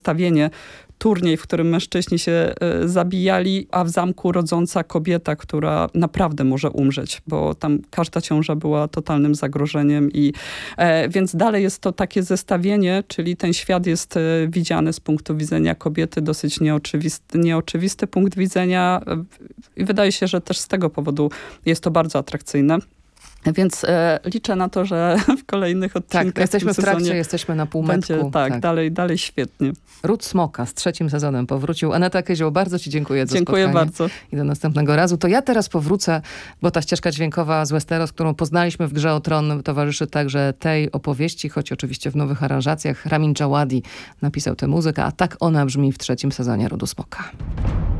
zestawienie, turniej, w którym mężczyźni się zabijali, a w zamku rodząca kobieta, która naprawdę może umrzeć, bo tam każda ciąża była totalnym zagrożeniem więc dalej jest to takie zestawienie, czyli ten świat jest widziany z punktu widzenia kobiety, dosyć nieoczywisty punkt widzenia i wydaje się, że też z tego powodu jest to bardzo atrakcyjne. Więc liczę na to, że w kolejnych odcinkach jesteśmy w trakcie, jesteśmy na półmetku. Będzie, dalej świetnie. Ród Smoka z 3. sezonem powrócił. Aneta Kyzioł, bardzo ci dziękuję za spotkanie. Dziękuję bardzo. I do następnego razu. To ja teraz powrócę, bo ta ścieżka dźwiękowa z Westeros, którą poznaliśmy w Grze o Tron, towarzyszy także tej opowieści, choć oczywiście w nowych aranżacjach. Ramin Dżawadi napisał tę muzykę, a tak ona brzmi w 3. sezonie Rodu Smoka.